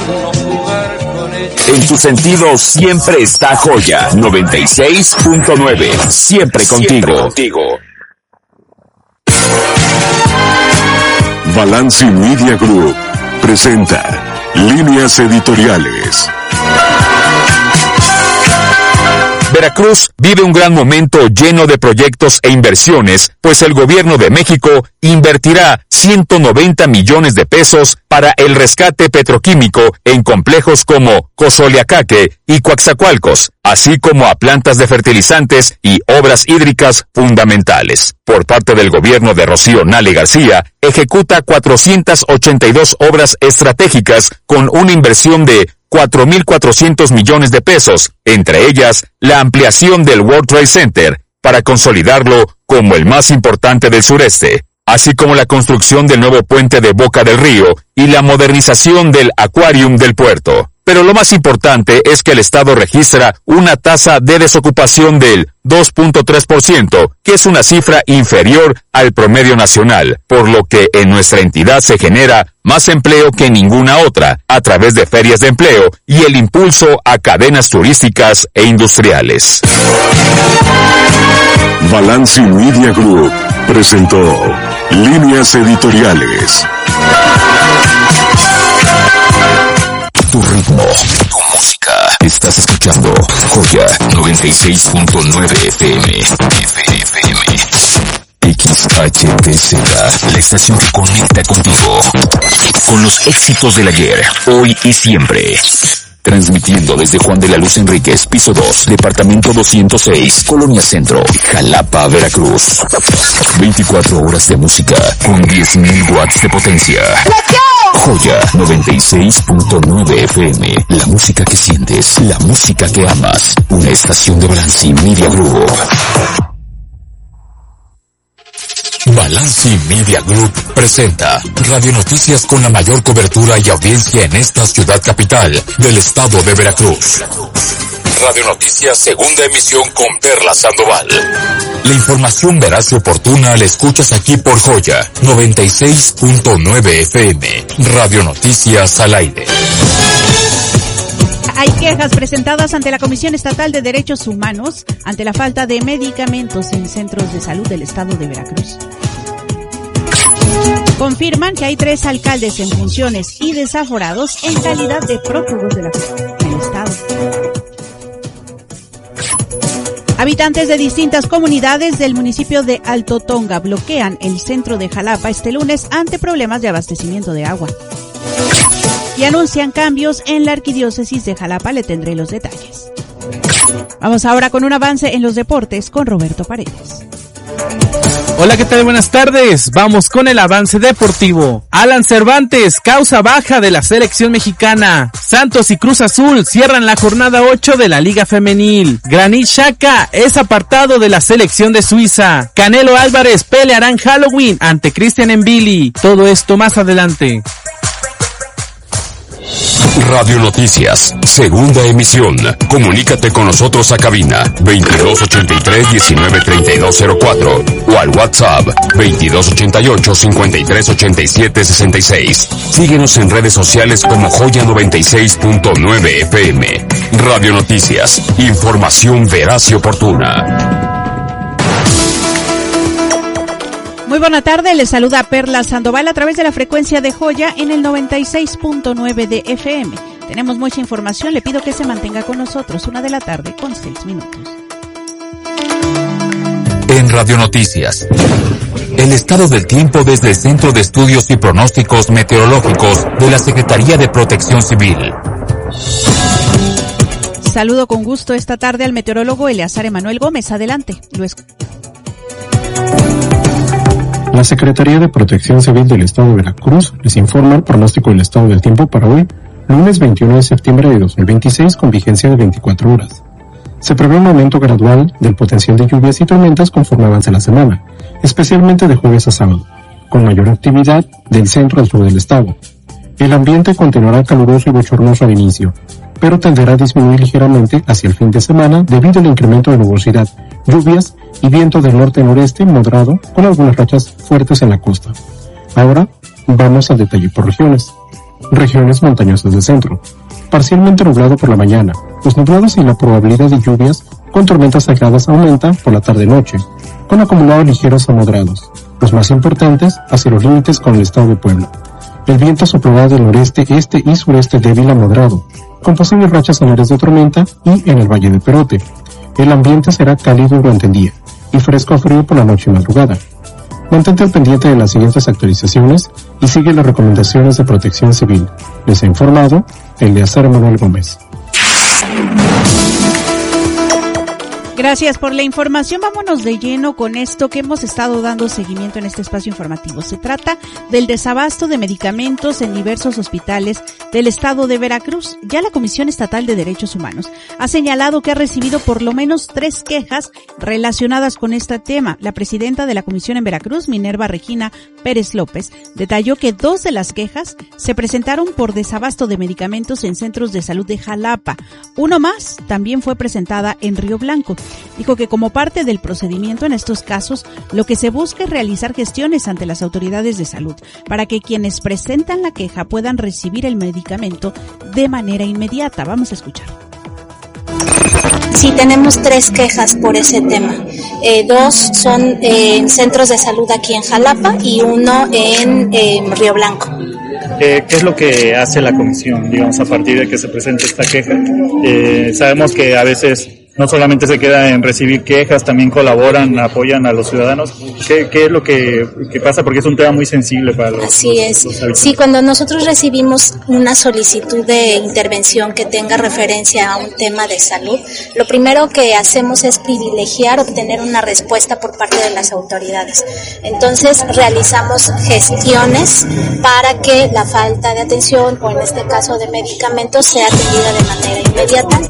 En tu sentido siempre está Joya 96.9. Siempre contigo. Balanci Media Group presenta Líneas Editoriales. Veracruz vive un gran momento lleno de proyectos e inversiones, pues el gobierno de México invertirá 190 millones de pesos para el rescate petroquímico en complejos como Cozoleacaque y Coatzacoalcos, así como a plantas de fertilizantes y obras hídricas fundamentales. Por parte del gobierno de Rocío Nale García, ejecuta 482 obras estratégicas con una inversión de 4.400 millones de pesos, entre ellas la ampliación del World Trade Center para consolidarlo como el más importante del sureste, así como la construcción del nuevo puente de Boca del Río y la modernización del Aquarium del puerto. Pero lo más importante es que el Estado registra una tasa de desocupación del 2.3%, que es una cifra inferior al promedio nacional, por lo que en nuestra entidad se genera más empleo que ninguna otra, a través de ferias de empleo y el impulso a cadenas turísticas e industriales. Balanci Media Group presentó Líneas Editoriales. Tu ritmo, tu música. Estás escuchando Joya 96.9 FM. XHTZ, la estación que conecta contigo. Con los éxitos del ayer, hoy y siempre. Transmitiendo desde Juan de la Luz Enríquez, piso 2, departamento 206, Colonia Centro, Jalapa, Veracruz. 24 horas de música con 10.000 watts de potencia. Joya 96.9 FM, la música que sientes, la música que amas. Una estación de Balanci Media Group. Balanci Media Group presenta Radio Noticias con la mayor cobertura y audiencia en esta ciudad capital del estado de Veracruz. Radio Noticias, segunda emisión con Perla Sandoval. La información veraz y oportuna la escuchas aquí por Joya 96.9 FM. Radio Noticias al aire. Hay quejas presentadas ante la Comisión Estatal de Derechos Humanos ante la falta de medicamentos en centros de salud del estado de Veracruz. Confirman que hay 3 alcaldes en funciones y desaforados en calidad de prófugos de la justicia del estado. Habitantes de distintas comunidades del municipio de Alto Tonga bloquean el centro de Jalapa este lunes ante problemas de abastecimiento de agua. Y anuncian cambios en la arquidiócesis de Jalapa. Le tendré los detalles. Vamos ahora con un avance en los deportes con Roberto Paredes. Hola, ¿qué tal? Buenas tardes. Vamos con el avance deportivo. Alan Cervantes, causa baja de la selección mexicana. Santos y Cruz Azul cierran la jornada 8 de la Liga Femenil. Granit Xhaka es apartado de la selección de Suiza. Canelo Álvarez peleará en Halloween ante Christian Mbili. Todo esto más adelante. Radio Noticias, segunda emisión. Comunícate con nosotros a cabina 2283-193204 o al WhatsApp 2288-5387-66. Síguenos en redes sociales como Joya 96.9 FM. Radio Noticias, información veraz y oportuna. Muy buena tarde, les saluda Perla Sandoval a través de la frecuencia de Joya en el 96.9 de FM. Tenemos mucha información, le pido que se mantenga con nosotros, 1 de la tarde con 6 minutos. En Radio Noticias, el estado del tiempo desde el Centro de Estudios y Pronósticos Meteorológicos de la Secretaría de Protección Civil. Saludo con gusto esta tarde al meteorólogo Eleazar Emanuel Gómez. Adelante, La Secretaría de Protección Civil del Estado de Veracruz les informa el pronóstico del estado del tiempo para hoy, lunes 21 de septiembre de 2026, con vigencia de 24 horas. Se prevé un aumento gradual del potencial de lluvias y tormentas conforme avance la semana, especialmente de jueves a sábado, con mayor actividad del centro al sur del estado. El ambiente continuará caluroso y bochornoso al inicio, pero tenderá a disminuir ligeramente hacia el fin de semana debido al incremento de nubosidad, lluvias y viento del norte-noreste moderado con algunas rachas fuertes en la costa. Ahora vamos al detalle por regiones. regiones montañosas del centro. Parcialmente nublado por la mañana. Los nublados y la probabilidad de lluvias con tormentas aisladas aumenta por la tarde-noche, con acumulados ligeros a moderados, los más importantes hacia los límites con el estado de Puebla. El viento soplará del noreste, este y sureste débil a moderado, con posibles rachas en áreas de tormenta y en el Valle de Perote. El ambiente será cálido durante el día y fresco a frío por la noche y madrugada. Mantente al pendiente de las siguientes actualizaciones y sigue las recomendaciones de Protección Civil. Les ha informado Eleazar Manuel Gómez. Gracias por la información. Vámonos de lleno con esto que hemos estado dando seguimiento en este espacio informativo. Se trata del desabasto de medicamentos en diversos hospitales del estado de Veracruz. Ya la Comisión Estatal de Derechos Humanos ha señalado que ha recibido por lo menos 3 quejas relacionadas con este tema. La presidenta de la Comisión en Veracruz, Minerva Regina Pérez López, detalló que 2 de las quejas se presentaron por desabasto de medicamentos en centros de salud de Jalapa. Uno más también fue presentada en Río Blanco. Dijo que como parte del procedimiento en estos casos, lo que se busca es realizar gestiones ante las autoridades de salud para que quienes presentan la queja puedan recibir el medicamento de manera inmediata. Vamos a escuchar. Sí, tenemos 3 quejas por ese tema. 2 son en centros de salud aquí en Jalapa y 1 en Río Blanco. ¿Qué es lo que hace la comisión, digamos, a partir de que se presente esta queja? Sabemos que a veces no solamente se queda en recibir quejas, también colaboran, apoyan a los ciudadanos. ¿Qué es lo que pasa? Porque es un tema muy sensible para los Así es. Sí, cuando nosotros recibimos una solicitud de intervención que tenga referencia a un tema de salud, lo primero que hacemos es privilegiar obtener una respuesta por parte de las autoridades. Entonces realizamos gestiones para que la falta de atención o en este caso de medicamentos sea atendida de manera inmediata.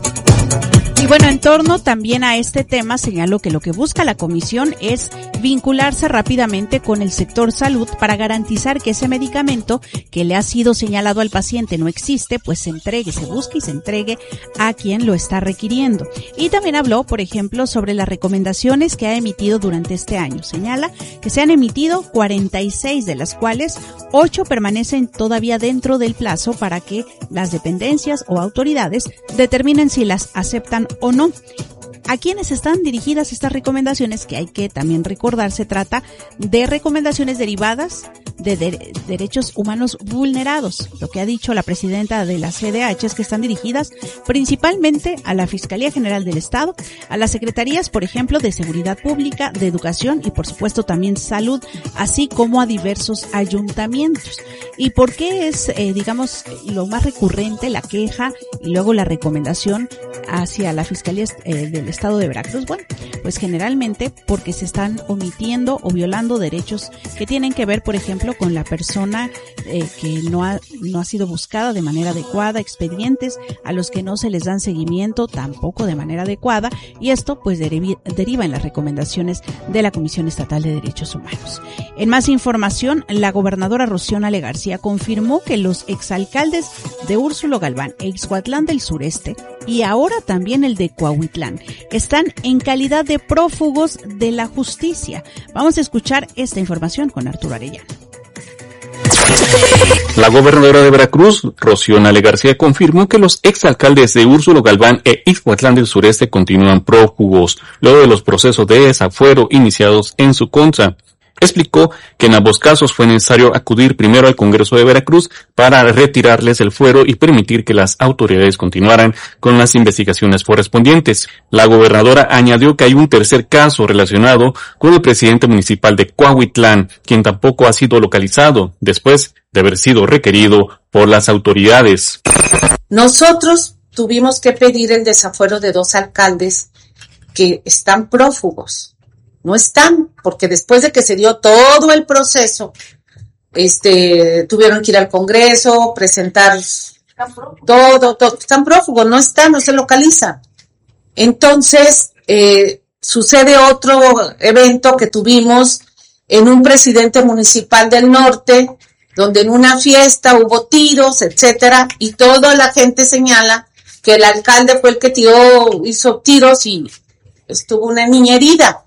Y bueno, en torno también a este tema, señaló que lo que busca la comisión es vincularse rápidamente con el sector salud para garantizar que ese medicamento que le ha sido señalado al paciente no existe, pues se entregue, se busque y se entregue a quien lo está requiriendo. Y también habló, por ejemplo, sobre las recomendaciones que ha emitido durante este año. Señala que se han emitido 46, de las cuales 8 permanecen todavía dentro del plazo para que las dependencias o autoridades determinen si las aceptan o no. ¿A quiénes están dirigidas estas recomendaciones? Que hay que también recordar, se trata de recomendaciones derivadas de derechos humanos vulnerados. Lo que ha dicho la presidenta de la CDH es que están dirigidas principalmente a la Fiscalía General del Estado, a las secretarías, por ejemplo, de Seguridad Pública, de Educación y, por supuesto, también Salud, así como a diversos ayuntamientos. ¿Y por qué es, digamos, lo más recurrente, la queja y luego la recomendación hacia la Fiscalía del Estado de Veracruz? Bueno, pues generalmente porque se están omitiendo o violando derechos que tienen que ver, por ejemplo, con la persona que no ha sido buscada de manera adecuada, expedientes a los que no se les dan seguimiento tampoco de manera adecuada, y esto pues deriva en las recomendaciones de la Comisión Estatal de Derechos Humanos. En más información, la gobernadora Rocío Nale García confirmó que los exalcaldes de Úrsulo Galván e Ixhuatlán del Sureste y ahora también el de Cuahuitlán están en calidad de prófugos de la justicia. Vamos a escuchar esta información con Arturo Arellano. La gobernadora de Veracruz, Rocío Nale García, confirmó que los exalcaldes de Úrsulo Galván e Ixhuatlán del Sureste continúan prófugos luego de los procesos de desafuero iniciados en su contra. Explicó que en ambos casos fue necesario acudir primero al Congreso de Veracruz para retirarles el fuero y permitir que las autoridades continuaran con las investigaciones correspondientes. La gobernadora añadió que hay un tercer caso relacionado con el presidente municipal de Cuahuitlán, quien tampoco ha sido localizado después de haber sido requerido por las autoridades. Nosotros tuvimos que pedir el desafuero de 2 alcaldes que están prófugos. No están, porque después de que se dio todo el proceso, tuvieron que ir al Congreso, presentar todo, están prófugos, no están, no se localizan. Entonces, sucede otro evento que tuvimos en un presidente municipal del norte, donde en una fiesta hubo tiros, etcétera, y toda la gente señala que el alcalde fue el que hizo tiros y estuvo una niña herida.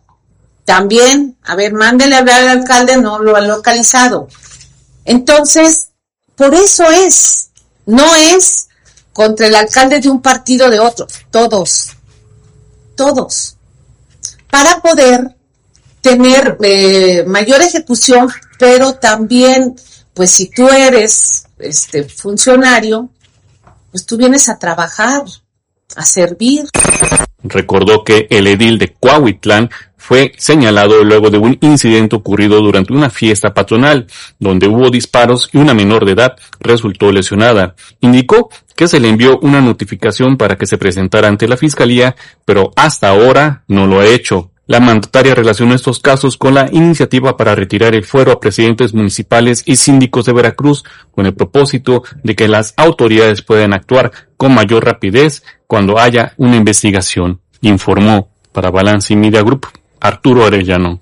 También, mándele a hablar al alcalde, no lo han localizado. Entonces, Por eso no es contra el alcalde de un partido o de otro, todos, para poder tener mayor ejecución, pero también, pues si tú eres funcionario, pues tú vienes a trabajar, a servir. Recordó que el edil de Cuautitlán fue señalado luego de un incidente ocurrido durante una fiesta patronal, donde hubo disparos y una menor de edad resultó lesionada. Indicó que se le envió una notificación para que se presentara ante la fiscalía, pero hasta ahora no lo ha hecho. La mandataria relacionó estos casos con la iniciativa para retirar el fuero a presidentes municipales y síndicos de Veracruz, con el propósito de que las autoridades puedan actuar con mayor rapidez cuando haya una investigación, informó para Balance Media Group Arturo Arellano.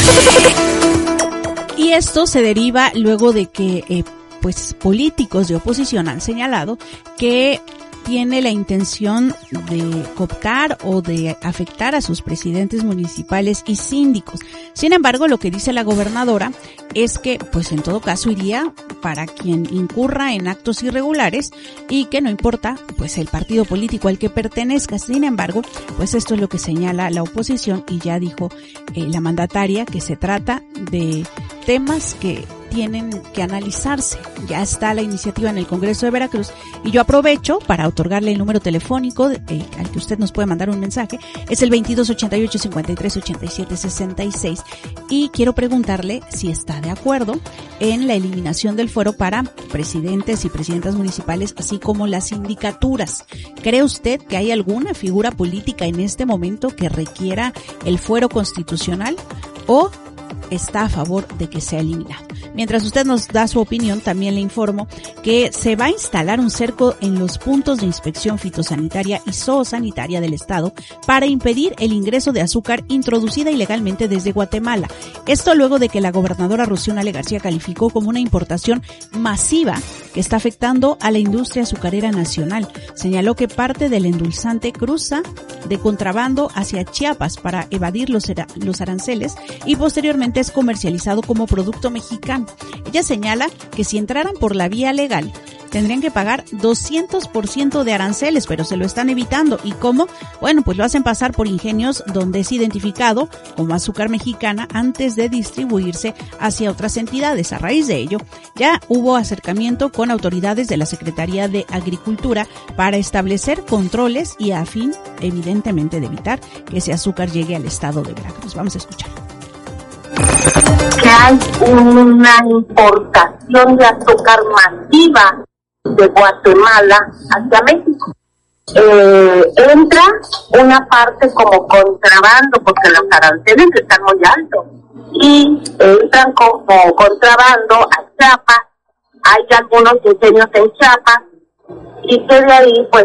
Y esto se deriva luego de que políticos de oposición han señalado que tiene la intención de cooptar o de afectar a sus presidentes municipales y síndicos. Sin embargo, lo que dice la gobernadora es que, pues en todo caso, iría para quien incurra en actos irregulares y que no importa, pues el partido político al que pertenezca. Sin embargo, pues esto es lo que señala la oposición y ya dijo la mandataria que se trata de temas que tienen que analizarse. Ya está la iniciativa en el Congreso de Veracruz y yo aprovecho para otorgarle el número telefónico al que usted nos puede mandar un mensaje. Es el 2288-5387-66 y quiero preguntarle si está de acuerdo en la eliminación del fuero para presidentes y presidentas municipales, así como las sindicaturas. ¿Cree usted que hay alguna figura política en este momento que requiera el fuero constitucional o está a favor de que sea eliminado? Mientras usted nos da su opinión, también le informo que se va a instalar un cerco en los puntos de inspección fitosanitaria y zoosanitaria del estado para impedir el ingreso de azúcar introducida ilegalmente desde Guatemala. Esto luego de que la gobernadora Rocío Nale García calificó como una importación masiva que está afectando a la industria azucarera nacional. Señaló que parte del endulzante cruza de contrabando hacia Chiapas para evadir los aranceles y posteriormente es comercializado como producto mexicano. Ella señala que si entraran por la vía legal tendrían que pagar 200% de aranceles, pero se lo están evitando. ¿Y cómo? Bueno, pues lo hacen pasar por ingenios donde es identificado como azúcar mexicana antes de distribuirse hacia otras entidades. A raíz de ello, ya hubo acercamiento con autoridades de la Secretaría de Agricultura para establecer controles y a fin, evidentemente, de evitar que ese azúcar llegue al estado de Veracruz. Vamos a escuchar. Que hay una importación de azúcar masiva de Guatemala hacia México. Entra una parte como contrabando porque los aranceles están muy altos y entran como contrabando a Chiapas. Hay algunos ingenios en Chiapas y que de ahí pues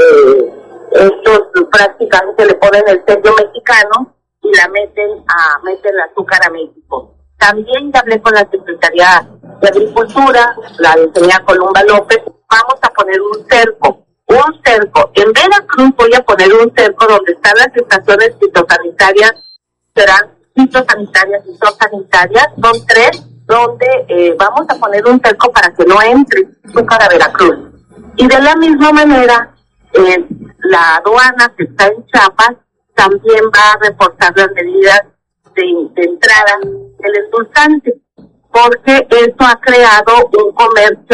estos prácticamente le ponen el sello mexicano y la meten el azúcar a México. También ya hablé con la Secretaría de Agricultura, la de señora Columba López, vamos a poner un cerco. En Veracruz voy a poner un cerco donde están las estaciones fitosanitarias, serán fitosanitarias y zoosanitarias, son 3, donde vamos a poner un cerco para que no entre azúcar a Veracruz. Y de la misma manera, la aduana que está en Chiapas también va a reforzar las medidas de entrada del endulzante, porque esto ha creado un comercio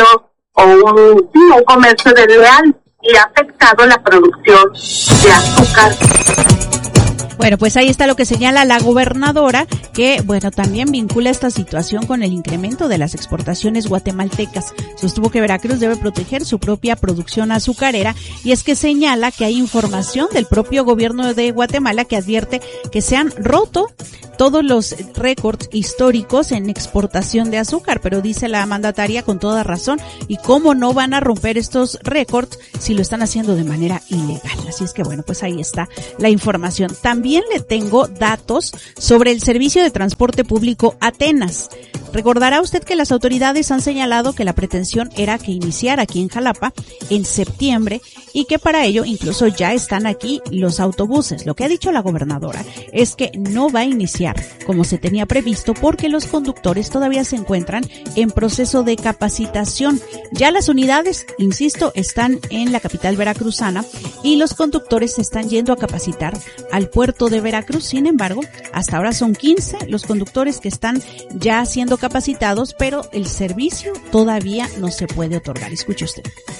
un comercio desleal y ha afectado la producción de azúcar. Bueno, pues ahí está lo que señala la gobernadora, que, bueno, también vincula esta situación con el incremento de las exportaciones guatemaltecas. Sostuvo que Veracruz debe proteger su propia producción azucarera y es que señala que hay información del propio gobierno de Guatemala que advierte que se han roto todos los récords históricos en exportación de azúcar, pero dice la mandataria con toda razón, y cómo no van a romper estos récords si lo están haciendo de manera ilegal. Así es que bueno, pues ahí está la información. También le tengo datos sobre el servicio de transporte público Atenas. Recordará usted que las autoridades han señalado que la pretensión era que iniciara aquí en Jalapa en septiembre y que para ello incluso ya están aquí los autobuses. Lo que ha dicho la gobernadora es que no va a iniciar como se tenía previsto porque los conductores todavía se encuentran en proceso de capacitación. Ya las unidades, insisto, están en la capital veracruzana y los conductores se están yendo a capacitar al puerto de Veracruz. Sin embargo, hasta ahora son 15 los conductores que están ya siendo capacitados, pero el servicio todavía no se puede otorgar. Escuche usted.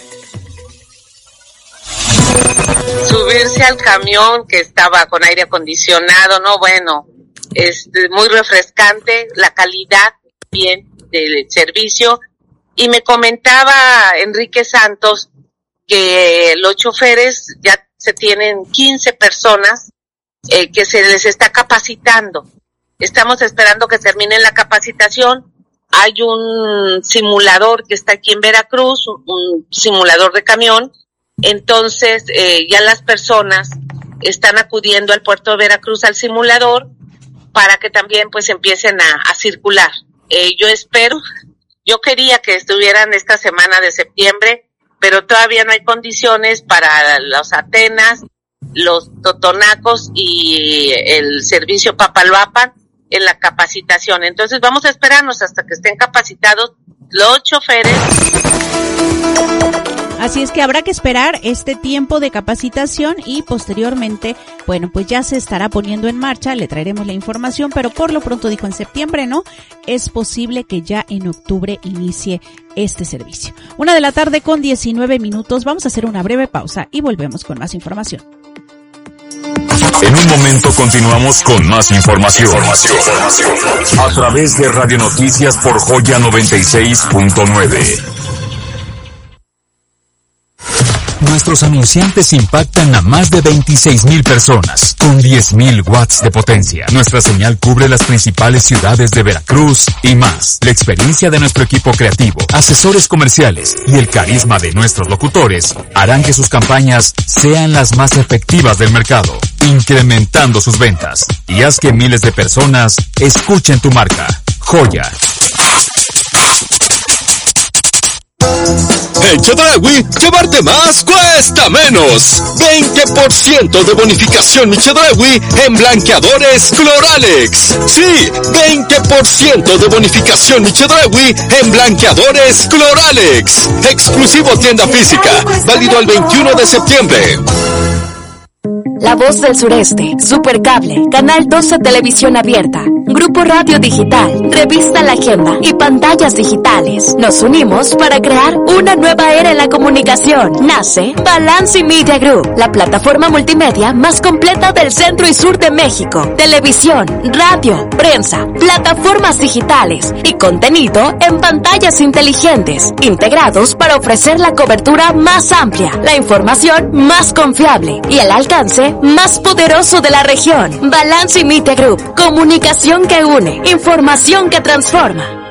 Subirse al camión que estaba con aire acondicionado, no, bueno, es muy refrescante, la calidad bien del servicio. Y me comentaba Enrique Santos que los choferes ya se tienen 15 personas que se les está capacitando. Estamos esperando que terminen la capacitación. Hay un simulador que está aquí en Veracruz, un simulador de camión. Entonces, ya las personas están acudiendo al puerto de Veracruz al simulador para que también pues empiecen a circular. Yo quería que estuvieran esta semana de septiembre, pero todavía no hay condiciones para los Atenas, los Totonacos y el servicio Papaloapan en la capacitación. Entonces vamos a esperarnos hasta que estén capacitados los choferes. Así es que habrá que esperar este tiempo de capacitación y posteriormente, bueno, pues ya se estará poniendo en marcha, le traeremos la información, pero por lo pronto dijo en septiembre, ¿no? Es posible que ya en octubre inicie este servicio. 1:19 p.m, vamos a hacer una breve pausa y volvemos con más información. En un momento continuamos con más información. A través de Radio Noticias por Joya 96.9. Nuestros anunciantes impactan a más de 26,000 personas, con 10,000 watts de potencia. Nuestra señal cubre las principales ciudades de Veracruz y más. La experiencia de nuestro equipo creativo, asesores comerciales y el carisma de nuestros locutores harán que sus campañas sean las más efectivas del mercado, incrementando sus ventas. Y haz que miles de personas escuchen tu marca. Joya. En Chedraui, llevarte más cuesta menos. 20% de bonificación mi Chedraui en blanqueadores Cloralex. Sí, 20% de bonificación mi Chedraui en blanqueadores Cloralex. Exclusivo tienda física, válido el 21 de septiembre. La Voz del Sureste, Supercable, Canal 12 Televisión Abierta, Grupo Radio Digital, Revista La Agenda y Pantallas Digitales. Nos unimos para crear una nueva era en la comunicación. Nace Balance Media Group, la plataforma multimedia más completa del centro y sur de México. Televisión, radio, prensa, plataformas digitales y contenido en pantallas inteligentes, integrados para ofrecer la cobertura más amplia, la información más confiable y el alcance más poderoso de la región. Balance Media Group, comunicación que une, información que transforma.